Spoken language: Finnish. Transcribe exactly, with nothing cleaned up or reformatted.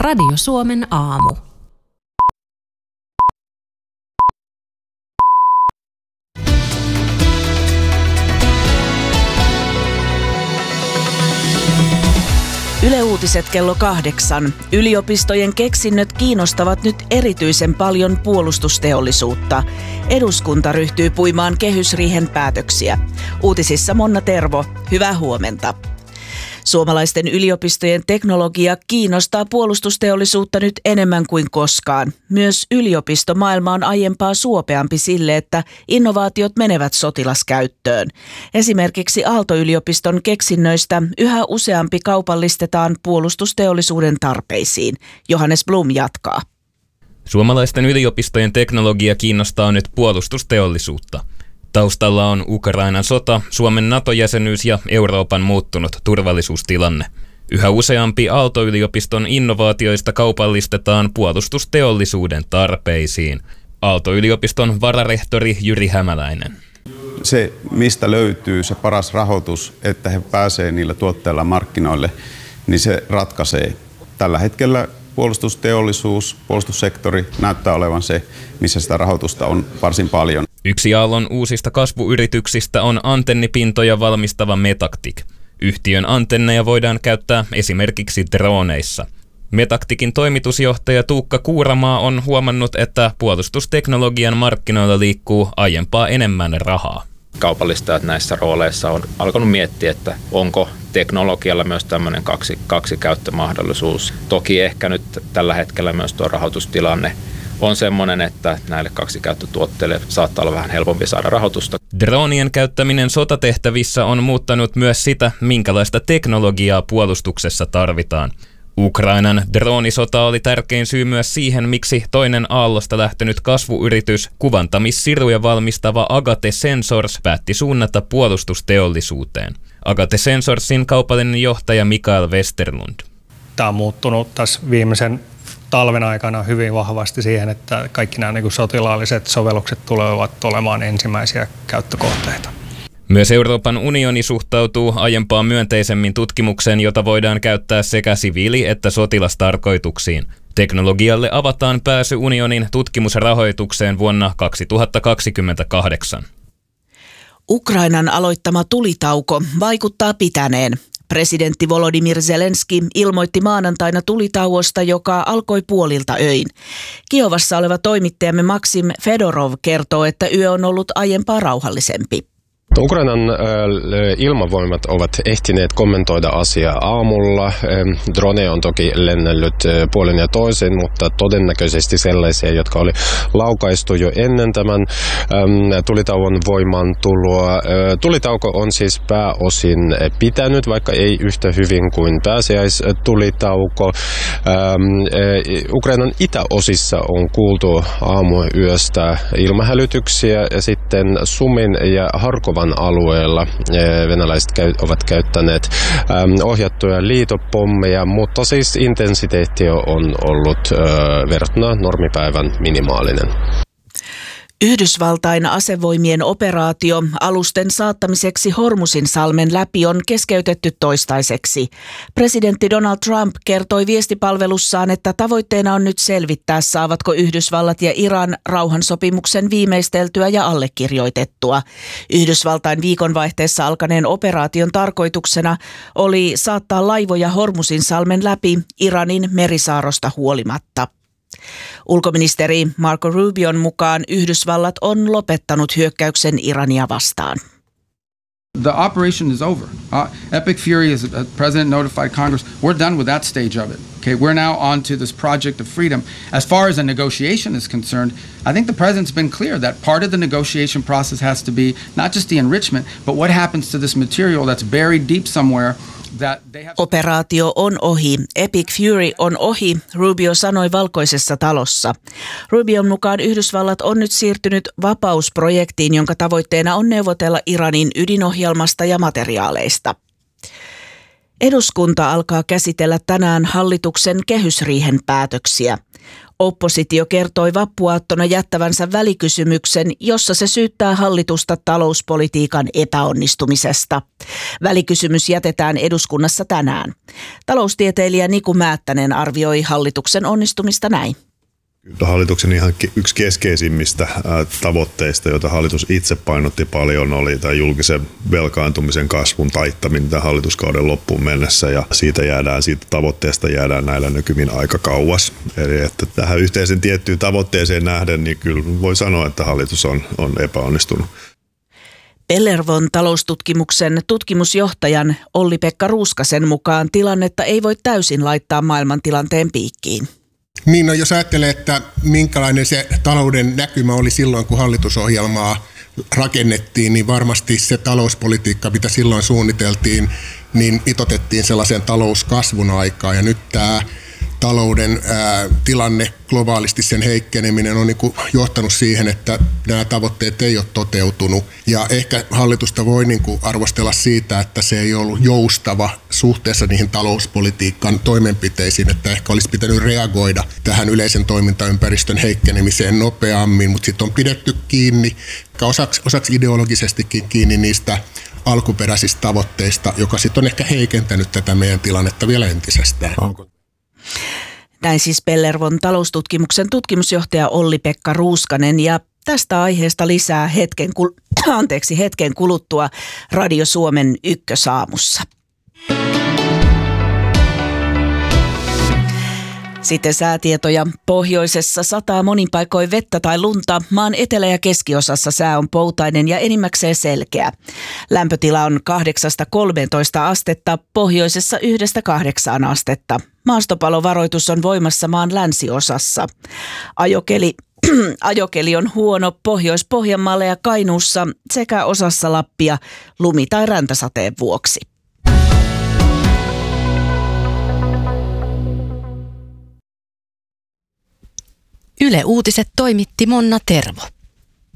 Radio Suomen aamu. Yle Uutiset kello kahdeksan. Yliopistojen keksinnöt kiinnostavat nyt erityisen paljon puolustusteollisuutta. Eduskunta ryhtyy puimaan kehysriihen päätöksiä. Uutisissa Monna Tervo. Hyvää huomenta. Suomalaisten yliopistojen teknologia kiinnostaa puolustusteollisuutta nyt enemmän kuin koskaan. Myös yliopistomaailma on aiempaa suopeampi sille, että innovaatiot menevät sotilaskäyttöön. Esimerkiksi Aalto-yliopiston keksinnöistä yhä useampi kaupallistetaan puolustusteollisuuden tarpeisiin. Johannes Blum jatkaa. Suomalaisten yliopistojen teknologia kiinnostaa nyt puolustusteollisuutta. Taustalla on Ukrainan sota, Suomen NATO-jäsenyys ja Euroopan muuttunut turvallisuustilanne. Yhä useampi Aalto-yliopiston innovaatioista kaupallistetaan puolustusteollisuuden tarpeisiin. Aalto-yliopiston vararehtori Jyri Hämäläinen. Se, mistä löytyy se paras rahoitus, että he pääsevät niillä tuotteilla markkinoille, niin se ratkaisee. Tällä hetkellä puolustusteollisuus, puolustussektori näyttää olevan se, missä sitä rahoitusta on varsin paljon. Yksi Aallon uusista kasvuyrityksistä on antennipintoja valmistava Metactic. Yhtiön antenneja voidaan käyttää esimerkiksi droneissa. Metacticin toimitusjohtaja Tuukka Kuuramaa on huomannut, että puolustusteknologian markkinoilla liikkuu aiempaa enemmän rahaa. Kaupallistajat näissä rooleissa on alkanut miettiä, että onko teknologialla myös tämmöinen kaksi, kaksi käyttömahdollisuus. Toki ehkä nyt tällä hetkellä myös tuo rahoitustilanne on semmoinen, että näille kaksikäyttötuotteille saattaa olla vähän helpompi saada rahoitusta. Dronien käyttäminen sotatehtävissä on muuttanut myös sitä, minkälaista teknologiaa puolustuksessa tarvitaan. Ukrainan droonisota oli tärkein syy myös siihen, miksi toinen Aallosta lähtenyt kasvuyritys, kuvantamissiruja valmistava Agate Sensors, päätti suunnata puolustusteollisuuteen. Agate Sensorsin kaupallinen johtaja Mikael Westerlund. Tämä on muuttunut tässä viimeisen talven aikana hyvin vahvasti siihen, että kaikki nämä niin kuin sotilaalliset sovellukset tulevat olemaan ensimmäisiä käyttökohteita. Myös Euroopan unioni suhtautuu aiempaa myönteisemmin tutkimukseen, jota voidaan käyttää sekä siviili- että sotilastarkoituksiin. Teknologialle avataan pääsy unionin tutkimusrahoitukseen vuonna kaksituhattakaksikymmentäkahdeksan. Ukrainan aloittama tulitauko vaikuttaa pitäneen. Presidentti Volodymyr Zelenski ilmoitti maanantaina tulitauosta, joka alkoi puolilta öin. Kiovassa oleva toimittajamme Maksim Fedorov kertoo, että yö on ollut aiempaa rauhallisempi. Ukrainan ilmavoimat ovat ehtineet kommentoida asiaa aamulla. Drone on toki lennellyt puolin ja toisin, mutta todennäköisesti sellaisia, jotka oli laukaistu jo ennen tämän tulitauon voimaan tuloa. Tulitauko on siis pääosin pitänyt, vaikka ei yhtä hyvin kuin pääsiäistulitauko. Ukrainan itäosissa on kuultu aamuyöstä ilmahälytyksiä ja sitten Sumin ja Harkovan alueella venäläiset ovat käyttäneet ohjattuja liitopommeja, mutta siis intensiteetti on ollut verrattuna normipäivän minimaalinen. Yhdysvaltain asevoimien operaatio alusten saattamiseksi Hormuzinsalmen läpi on keskeytetty toistaiseksi. Presidentti Donald Trump kertoi viestipalvelussaan, että tavoitteena on nyt selvittää, saavatko Yhdysvallat ja Iran rauhansopimuksen viimeisteltyä ja allekirjoitettua. Yhdysvaltain viikonvaihteessa alkaneen operaation tarkoituksena oli saattaa laivoja Hormuzinsalmen läpi Iranin merisaarosta huolimatta. Ulkoministeri Marco Rubion mukaan Yhdysvallat on lopettanut hyökkäyksen Irania vastaan. The operation is over. Uh, Epic Fury, as the president notified Congress, we're done with that stage of it. Okay, we're now on to this project of freedom. As far as a negotiation is concerned, I think the president's been clear that part of the negotiation process has to be not just the enrichment, but what happens to this material that's buried deep somewhere. Operaatio on ohi. Epic Fury on ohi, Rubio sanoi Valkoisessa talossa. Rubion mukaan Yhdysvallat on nyt siirtynyt vapausprojektiin, jonka tavoitteena on neuvotella Iranin ydinohjelmasta ja materiaaleista. Eduskunta alkaa käsitellä tänään hallituksen kehysriihen päätöksiä. Oppositio kertoi vappuaattona jättävänsä välikysymyksen, jossa se syyttää hallitusta talouspolitiikan epäonnistumisesta. Välikysymys jätetään eduskunnassa tänään. Taloustieteilijä Niku Määttänen arvioi hallituksen onnistumista näin. Hallituksen ihan yksi keskeisimmistä tavoitteista, joita hallitus itse painotti paljon, oli tämä julkisen velkaantumisen kasvun taittaminen tämän hallituskauden loppuun mennessä, ja siitä jäädään, siitä tavoitteesta jäädään näillä näkymin aika kauas. Eli että tähän yhteisen tiettyyn tavoitteeseen nähden, niin kyllä voi sanoa, että hallitus on, on epäonnistunut. Pellervon taloustutkimuksen tutkimusjohtajan Olli-Pekka Ruuskasen mukaan tilannetta ei voi täysin laittaa maailmantilanteen piikkiin. Niin, no jos ajattelee, että minkälainen se talouden näkymä oli silloin, kun hallitusohjelmaa rakennettiin, niin varmasti se talouspolitiikka, mitä silloin suunniteltiin, niin mitoitettiin sellaisen talouskasvun aikaa. Ja nyt tämä talouden ää, tilanne, globaalisti sen heikkeneminen on niin kuin johtanut siihen, että nämä tavoitteet ei ole toteutunut. Ja ehkä hallitusta voi niin kuin arvostella siitä, että se ei ollut joustava suhteessa niihin talouspolitiikan toimenpiteisiin, että ehkä olisi pitänyt reagoida tähän yleisen toimintaympäristön heikkenemiseen nopeammin, mutta sitten on pidetty kiinni, osaksi, osaksi ideologisestikin kiinni niistä alkuperäisistä tavoitteista, joka sitten on ehkä heikentänyt tätä meidän tilannetta vielä entisestään. Onko? Näin siis Pellervon taloustutkimuksen tutkimusjohtaja Olli-Pekka Ruuskanen, ja tästä aiheesta lisää hetken, kul- anteeksi, hetken kuluttua Radio Suomen Ykkösaamussa. Sitten säätietoja. Pohjoisessa sataa monin paikoin vettä tai lunta. Maan etelä- ja keskiosassa sää on poutainen ja enimmäkseen selkeä. Lämpötila on kahdeksasta kolmeentoista astetta, pohjoisessa yhdestä kahdeksaan astetta. Maastopalovaroitus on voimassa maan länsiosassa. Ajokeli, ajokeli on huono Pohjois-Pohjanmaalla ja Kainuussa sekä osassa Lappia lumi- tai räntäsateen vuoksi. Yle Uutiset toimitti Monna Tervo.